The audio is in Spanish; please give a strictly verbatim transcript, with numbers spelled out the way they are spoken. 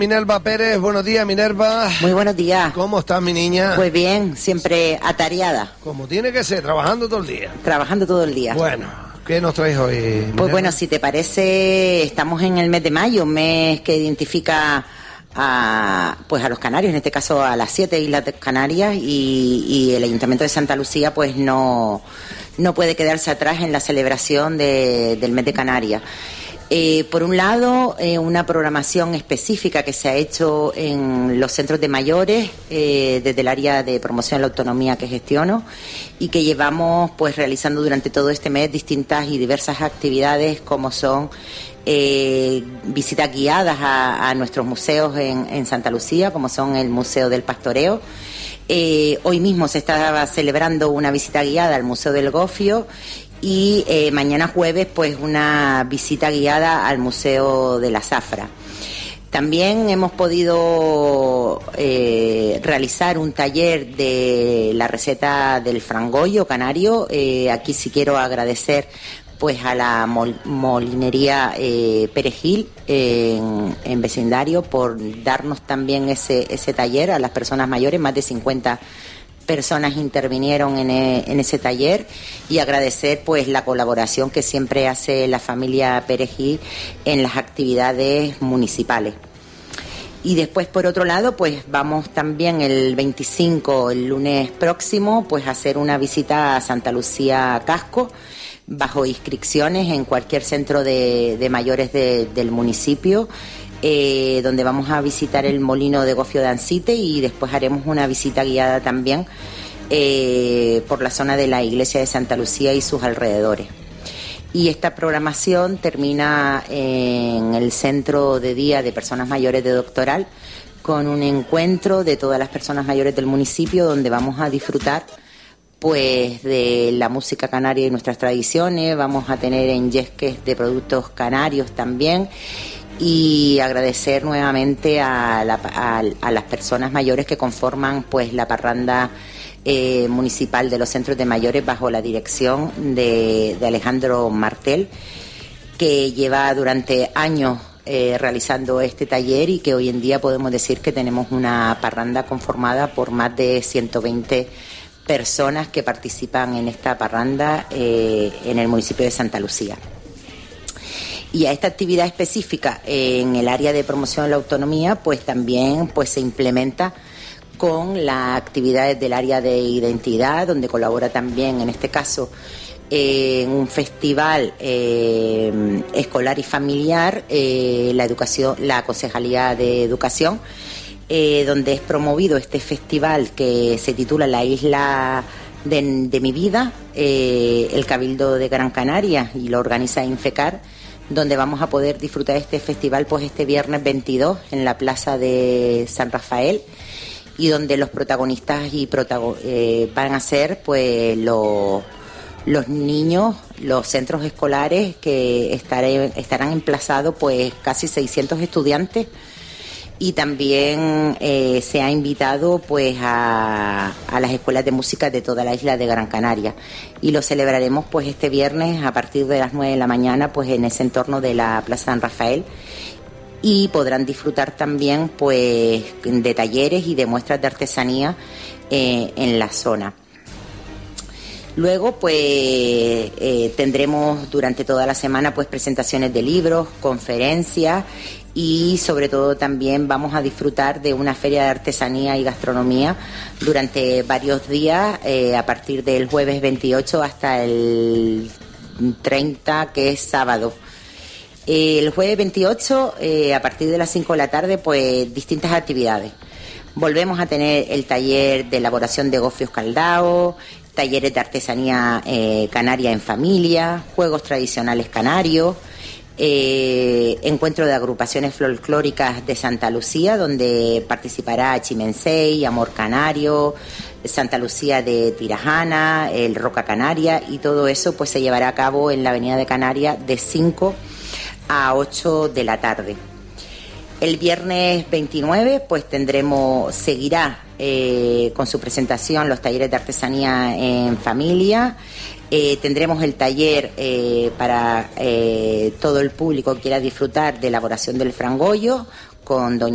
Minerva Pérez, buenos días, Minerva. Muy buenos días. ¿Cómo estás, mi niña? Pues bien, siempre atareada. Como tiene que ser, trabajando todo el día. Trabajando todo el día. Bueno, ¿qué nos traes hoy, Minerva? Pues bueno, si te parece, estamos en el mes de mayo, un mes que identifica a, pues a los canarios, en este caso a las siete islas de Canarias, y, y el Ayuntamiento de Santa Lucía pues no, no puede quedarse atrás en la celebración de, del mes de Canarias. Eh, por un lado, eh, una programación específica que se ha hecho en los centros de mayores eh, desde el área de promoción de la autonomía que gestiono y que llevamos pues realizando durante todo este mes distintas y diversas actividades como son eh, visitas guiadas a, a nuestros museos en, en Santa Lucía, como son el Museo del Pastoreo. Eh, hoy mismo se estaba celebrando una visita guiada al Museo del Gofio. Y eh, mañana jueves, pues una visita guiada al Museo de la Zafra. También hemos podido eh, realizar un taller de la receta del frangollo canario. Eh, aquí sí quiero agradecer pues a la mol, molinería eh, Perejil eh, en, en vecindario por darnos también ese, ese taller a las personas mayores, más de cincuenta personas intervinieron en, e, en ese taller, y agradecer pues la colaboración que siempre hace la familia Perejil en las actividades municipales. Y después, por otro lado, pues vamos también el veinticinco, el lunes próximo, pues a hacer una visita a Santa Lucía Casco, bajo inscripciones en cualquier centro de, de mayores de, del municipio, Eh, donde vamos a visitar el molino de Gofio de Ansite, y después haremos una visita guiada también eh, por la zona de la iglesia de Santa Lucía y sus alrededores. Y esta programación termina en el centro de día de personas mayores de Doctoral con un encuentro de todas las personas mayores del municipio, donde vamos a disfrutar pues de la música canaria y nuestras tradiciones. Vamos a tener enyesques de productos canarios también, y agradecer nuevamente a, la, a, a las personas mayores que conforman pues la parranda eh, municipal de los centros de mayores bajo la dirección de, de Alejandro Martel, que lleva durante años eh, realizando este taller, y que hoy en día podemos decir que tenemos una parranda conformada por más de ciento veinte personas que participan en esta parranda eh, en el municipio de Santa Lucía. Y a esta actividad específica en el área de promoción de la autonomía, pues también pues se implementa con las actividades del área de identidad, donde colabora también, en este caso, en eh, un festival eh, escolar y familiar, eh, la educación, la Concejalía de Educación, eh, donde es promovido este festival que se titula La Isla de, de mi Vida, eh, el Cabildo de Gran Canaria, y lo organiza Infecar, donde vamos a poder disfrutar este festival pues este viernes veintidós en la plaza de San Rafael, y donde los protagonistas y protago eh, van a ser pues los, los niños, los centros escolares, que estaré, estarán emplazados pues casi seiscientos estudiantes, y también eh, se ha invitado pues a, a las escuelas de música de toda la isla de Gran Canaria, y lo celebraremos pues este viernes a partir de las nueve de la mañana pues en ese entorno de la Plaza San Rafael, y podrán disfrutar también pues de talleres y de muestras de artesanía eh, en la zona. Luego pues eh, tendremos durante toda la semana pues presentaciones de libros, conferencias, y sobre todo también vamos a disfrutar de una feria de artesanía y gastronomía durante varios días, eh, a partir del jueves veintiocho hasta el treinta, que es sábado. Eh, el jueves veintiocho, eh, a partir de las cinco de la tarde, pues distintas actividades. Volvemos a tener el taller de elaboración de gofios caldaos, talleres de artesanía eh, canaria en familia, juegos tradicionales canarios, eh, encuentro de agrupaciones folclóricas de Santa Lucía, donde participará Chimensei, Amor Canario, Santa Lucía de Tirajana, el Roca Canaria, y todo eso pues se llevará a cabo en la Avenida de Canarias de cinco a ocho de la tarde. El viernes veintinueve pues tendremos, seguirá eh, con su presentación los talleres de artesanía en familia. Eh, tendremos el taller eh, para eh, todo el público que quiera disfrutar de elaboración del frangollo con doña